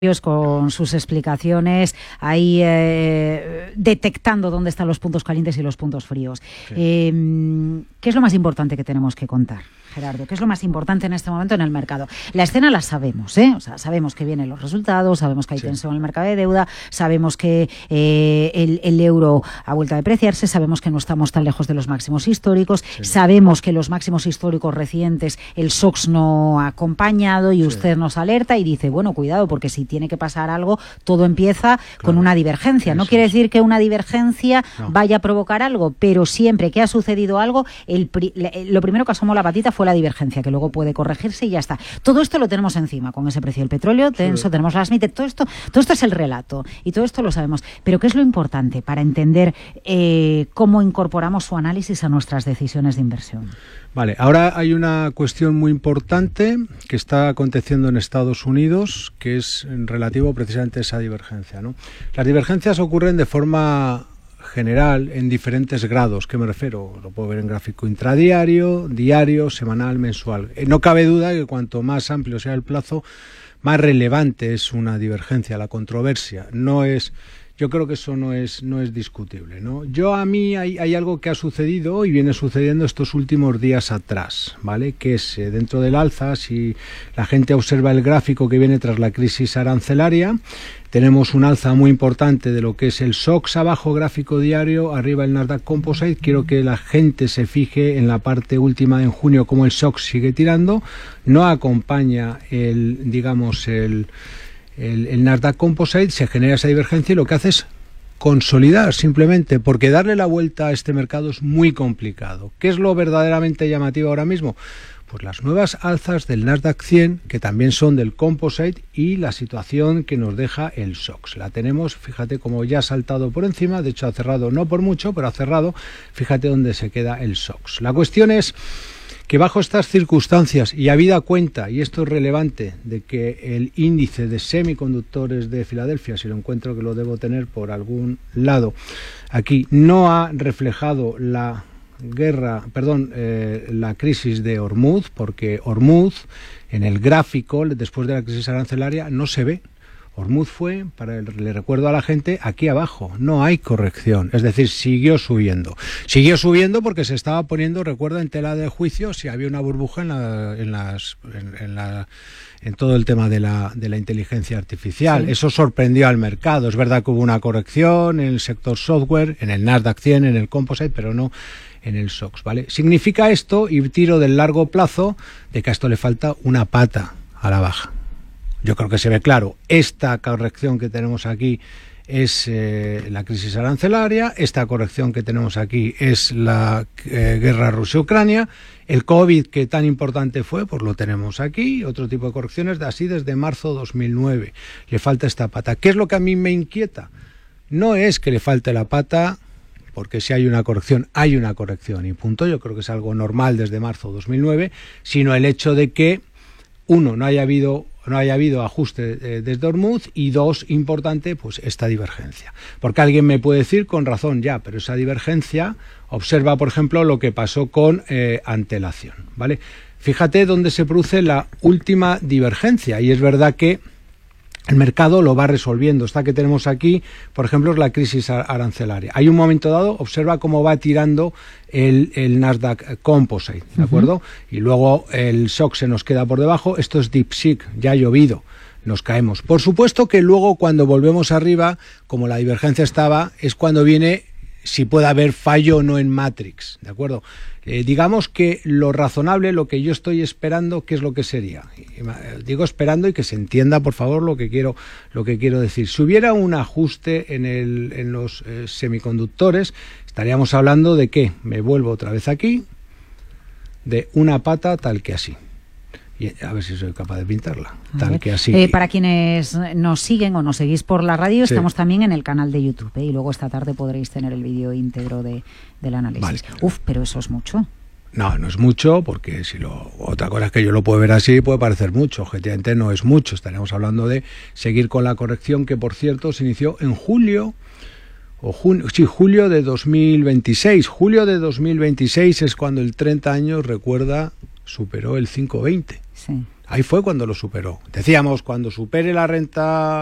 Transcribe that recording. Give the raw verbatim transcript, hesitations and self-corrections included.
con sus explicaciones, ahí eh, detectando dónde están los puntos calientes y los puntos fríos. Sí. Eh, ¿Qué es lo más importante que tenemos que contar, Gerardo? ¿Qué es lo más importante en este momento en el mercado? La escena la sabemos, ¿eh? O sea, sabemos que vienen los resultados, sabemos que hay sí. tensión en el mercado de deuda, sabemos que eh, el, el euro ha vuelto a depreciarse, sabemos que no estamos tan lejos de los máximos históricos, sí. sabemos que los máximos históricos recientes el S O X no ha acompañado y usted sí. nos alerta y dice, bueno, cuidado, porque si tiene que pasar algo, todo empieza claro. con una divergencia. No Eso quiere decir que una divergencia no. vaya a provocar algo, pero siempre que ha sucedido algo, el pri lo primero que asomó la patita fue la divergencia, que luego puede corregirse y ya está. Todo esto lo tenemos encima, con ese precio del petróleo, tenso, sí. tenemos las M I T, todo esto, todo esto es el relato y todo esto lo sabemos. Pero ¿qué es lo importante para entender eh, cómo incorporamos su análisis a nuestras decisiones de inversión? Vale, ahora hay una cuestión muy importante que está aconteciendo en Estados Unidos, que es relativo precisamente a esa divergencia, ¿no? Las divergencias ocurren de forma general en diferentes grados. ¿Qué me refiero? Lo puedo ver en gráfico intradiario, diario, semanal, mensual. Eh, no cabe duda que cuanto más amplio sea el plazo, más relevante es una divergencia. La controversia no es... Yo creo que eso no es, no es discutible, ¿no? Yo a mí hay, hay algo que ha sucedido y viene sucediendo estos últimos días atrás, ¿vale? Que es eh, dentro del alza, si la gente observa el gráfico que viene tras la crisis arancelaria, tenemos un alza muy importante de lo que es el S O X abajo, gráfico diario, arriba el Nasdaq Composite. Quiero que la gente se fije en la parte última en junio, como el S O X sigue tirando, no acompaña el, digamos, el... El, el Nasdaq Composite, se genera esa divergencia y lo que hace es consolidar simplemente, porque darle la vuelta a este mercado es muy complicado. ¿Qué es lo verdaderamente llamativo ahora mismo? Pues las nuevas alzas del Nasdaq cien, que también son del Composite, y la situación que nos deja el S O X. La tenemos, fíjate como ya ha saltado por encima, de hecho ha cerrado no por mucho, pero ha cerrado, fíjate dónde se queda el S O X. La cuestión es que bajo estas circunstancias, y habida cuenta, y esto es relevante, de que el índice de semiconductores de Filadelfia, si lo encuentro que lo debo tener por algún lado, aquí no ha reflejado la guerra, perdón, eh, la crisis de Hormuz, porque Hormuz, en el gráfico, después de la crisis arancelaria, no se ve. Hormuz fue, para el, le recuerdo a la gente, aquí abajo, no hay corrección, es decir, siguió subiendo. Siguió subiendo porque se estaba poniendo, recuerdo, en tela de juicio si había una burbuja en, la, en, las, en, en, la, en todo el tema de la, de la inteligencia artificial. Sí. Eso sorprendió al mercado. Es verdad que hubo una corrección en el sector software, en el Nasdaq cien, en el Composite, pero no en el S O X, ¿vale? Significa esto, y tiro del largo plazo, de que a esto le falta una pata a la baja. Yo creo que se ve claro, esta corrección que tenemos aquí es eh, la crisis arancelaria, esta corrección que tenemos aquí es la eh, guerra Rusia-Ucrania, el COVID que tan importante fue, pues lo tenemos aquí, otro tipo de correcciones de así desde marzo dos mil nueve. Le falta esta pata. ¿Qué es lo que a mí me inquieta? No es que le falte la pata, porque si hay una corrección, hay una corrección y punto, yo creo que es algo normal desde marzo dos mil nueve, sino el hecho de que, uno, no haya habido no haya habido ajuste eh, desde Hormuz, y dos, importante, pues esta divergencia. Porque alguien me puede decir con razón, ya, pero esa divergencia, observa, por ejemplo, lo que pasó con eh, antelación, ¿vale? Fíjate dónde se produce la última divergencia, y es verdad que el mercado lo va resolviendo. Esta que tenemos aquí, por ejemplo, es la crisis arancelaria. Hay un momento dado, observa cómo va tirando el, el Nasdaq Composite, ¿de acuerdo? Uh-huh. Y luego el S O X se nos queda por debajo. Esto es DeepSeek, ya ha llovido, nos caemos. Por supuesto que luego cuando volvemos arriba, como la divergencia estaba, es cuando viene si puede haber fallo o no en Matrix, ¿de acuerdo? Eh, digamos que lo razonable, lo que yo estoy esperando, ¿qué es lo que sería? Digo esperando y que se entienda, por favor, lo que quiero, lo que quiero decir. Si hubiera un ajuste en, el, en los eh, semiconductores, estaríamos hablando de que, me vuelvo otra vez aquí, de una pata tal que así. Y a ver si soy capaz de pintarla, tal que así. Eh, para quienes nos siguen o nos seguís por la radio, sí. estamos también en el canal de YouTube, ¿eh? Y luego esta tarde podréis tener el vídeo íntegro de, del análisis. Vale. Uf, pero eso es mucho. No, no es mucho, porque si lo otra cosa es que yo lo puedo ver así, puede parecer mucho. Objetivamente no es mucho. Estaríamos hablando de seguir con la corrección que, por cierto, se inició en julio, o junio, sí, julio de dos mil veintiséis. Julio de dos mil veintiséis es cuando el treinta años, recuerda, superó el cinco veinte. Sí. Ahí fue cuando lo superó. Decíamos, cuando supere la renta